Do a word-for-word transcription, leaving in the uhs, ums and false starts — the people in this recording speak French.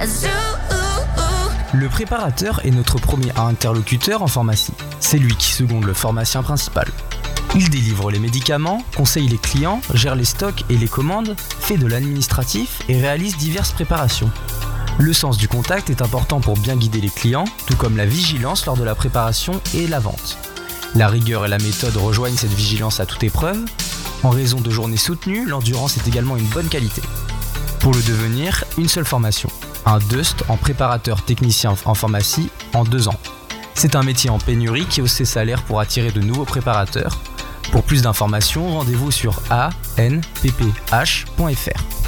Le préparateur est notre premier interlocuteur en pharmacie. C'est lui qui seconde le pharmacien principal. Il délivre les médicaments, conseille les clients, gère les stocks et les commandes, fait de l'administratif et réalise diverses préparations. Le sens du contact est important pour bien guider les clients, tout comme la vigilance lors de la préparation et la vente. La rigueur et la méthode rejoignent cette vigilance à toute épreuve. En raison de journées soutenues, l'endurance est également une bonne qualité. Pour le devenir, une seule formation, un D U S T en préparateur technicien en pharmacie en deux ans. C'est un métier en pénurie qui hausse ses salaires pour attirer de nouveaux préparateurs. Pour plus d'informations, rendez-vous sur a n p p h point f r.